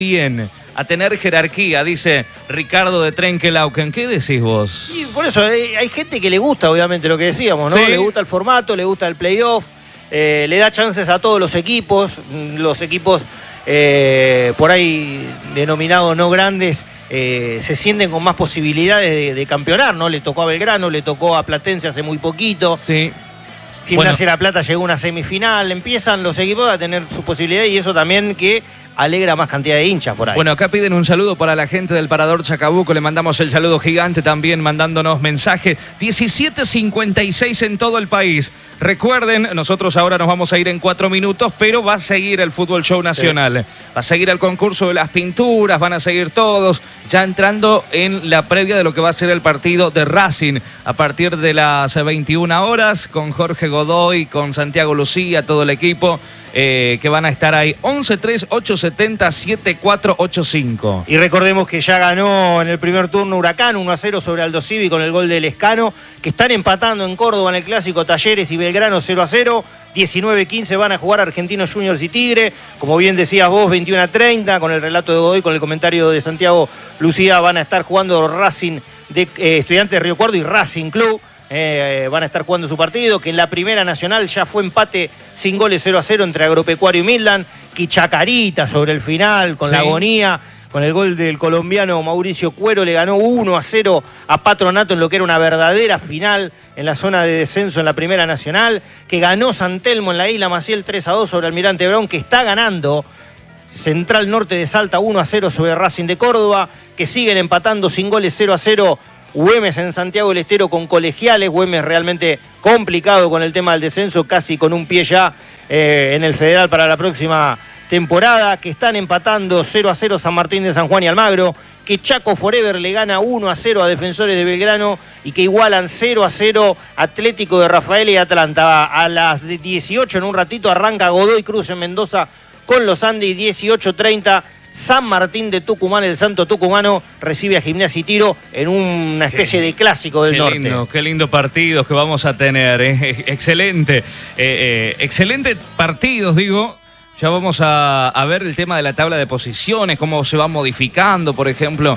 bien, a tener jerarquía, dice Ricardo de Trenkelauken. ¿Qué decís vos? Y por eso hay gente que le gusta, obviamente, lo que decíamos, ¿no? Sí. Le gusta el formato, le gusta el playoff, le da chances a todos los equipos por ahí denominados no grandes, se sienten con más posibilidades de campeonar, ¿no? Le tocó a Belgrano, le tocó a Platense hace muy poquito. Sí. Gimnasia de La Plata llegó a una semifinal, empiezan los equipos a tener su posibilidad y eso también que alegra más cantidad de hinchas por ahí. Bueno, acá piden un saludo para la gente del Parador Chacabuco, le mandamos el saludo gigante también mandándonos mensaje. 17:56 en todo el país. Recuerden, nosotros ahora nos vamos a ir en 4 minutos, pero va a seguir el Fútbol Show Nacional. Sí. Va a seguir el concurso de las pinturas, van a seguir todos, ya entrando en la previa de lo que va a ser el partido de Racing a partir de las 21 horas, con Jorge Godoy, con Santiago Lucía, todo el equipo. Que van a estar ahí. 11-3-870-7485. Y recordemos que ya ganó en el primer turno Huracán 1-0 sobre Aldo Civi con el gol del Lescano, que están empatando en Córdoba en el clásico Talleres y Belgrano 0-0. 19-15 van a jugar Argentinos Juniors y Tigre. Como bien decías vos, 21-30, con el relato de Godoy, con el comentario de Santiago Lucía, van a estar jugando Racing de Estudiantes de Río Cuarto y Racing Club. Van a estar jugando su partido, que en la Primera Nacional ya fue empate sin goles 0-0 entre Agropecuario y Midland, que Chacarita sobre el final, con la agonía, con el gol del colombiano Mauricio Cuero, le ganó 1-0 a Patronato en lo que era una verdadera final en la zona de descenso en la Primera Nacional, que ganó San Telmo en la Isla Maciel 3-2 sobre Almirante Brown, que está ganando Central Norte de Salta 1-0 sobre Racing de Córdoba, que siguen empatando sin goles 0-0 Güemes en Santiago del Estero con Colegiales. Güemes realmente complicado con el tema del descenso, casi con un pie ya en el Federal para la próxima temporada, que están empatando 0-0 San Martín de San Juan y Almagro, que Chaco Forever le gana 1-0 a Defensores de Belgrano y que igualan 0-0 Atlético de Rafael y Atlanta. A las 18 en un ratito arranca Godoy Cruz en Mendoza con los Andes, 18:30 San Martín de Tucumán, el Santo Tucumano, recibe a Gimnasia y Tiro en una especie de clásico del norte. Qué lindo partidos que vamos a tener, excelente, excelentes partidos, digo. Ya vamos a ver el tema de la tabla de posiciones, cómo se va modificando, por ejemplo,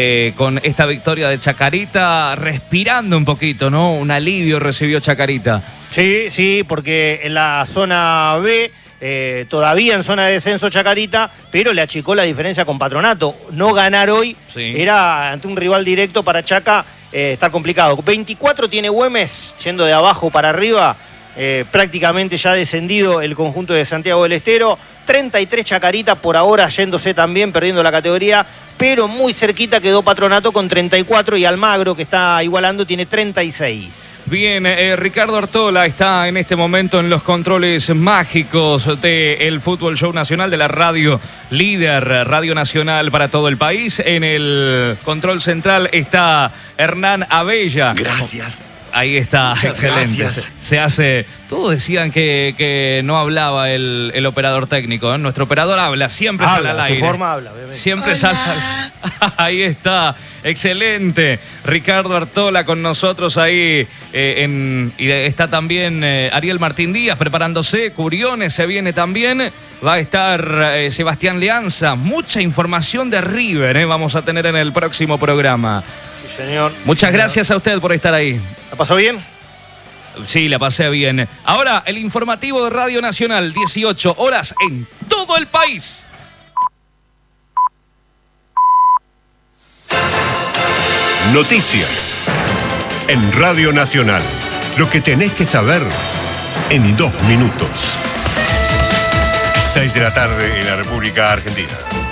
con esta victoria de Chacarita, respirando un poquito, ¿no? Un alivio recibió Chacarita. Sí, porque en la zona B, todavía en zona de descenso Chacarita, pero le achicó la diferencia con Patronato. No ganar hoy era ante un rival directo para Chaca, estar complicado. 24 tiene Güemes, yendo de abajo para arriba, prácticamente ya descendido el conjunto de Santiago del Estero. 33 Chacarita, por ahora yéndose también, perdiendo la categoría, pero muy cerquita quedó Patronato con 34 y Almagro, que está igualando, tiene 36. Bien, Ricardo Artola está en este momento en los controles mágicos del Fútbol Show Nacional, de la radio líder, Radio Nacional para todo el país. En el control central está Hernán Abella. Gracias. Ahí está, muchas excelente. Gracias. Se hace. Todos decían que no hablaba el operador técnico, ¿eh? Nuestro operador habla, siempre sale al aire. Su forma habla, obviamente. Siempre sale al... Ahí está, excelente. Ricardo Artola con nosotros ahí. Y está también Ariel Martín Díaz preparándose. Curiones se viene también. Va a estar Sebastián Leanza. Mucha información de River vamos a tener en el próximo programa. Sí, señor. Muchas gracias a usted por estar ahí. ¿La pasó bien? Sí, la pasé bien. Ahora, el informativo de Radio Nacional, 18 horas en todo el país. Noticias en Radio Nacional. Lo que tenés que saber en 2 minutos. 6 de la tarde en la República Argentina.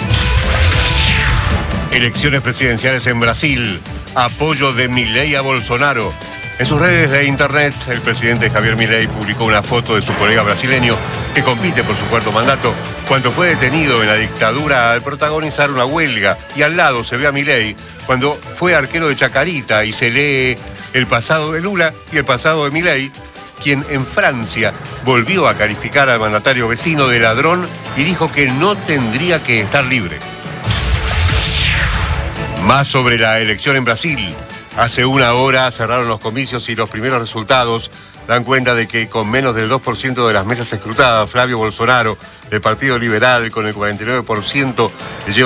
Elecciones presidenciales en Brasil. Apoyo de Milei a Bolsonaro. En sus redes de internet, el presidente Javier Milei publicó una foto de su colega brasileño que compite por su 4º mandato, cuando fue detenido en la dictadura al protagonizar una huelga. Y al lado se ve a Milei cuando fue arquero de Chacarita, y se lee el pasado de Lula y el pasado de Milei, quien en Francia volvió a calificar al mandatario vecino de ladrón y dijo que no tendría que estar libre. Más sobre la elección en Brasil. Hace una hora cerraron los comicios y los primeros resultados dan cuenta de que con menos del 2% de las mesas escrutadas, Flavio Bolsonaro, del Partido Liberal, con el 49%, lleva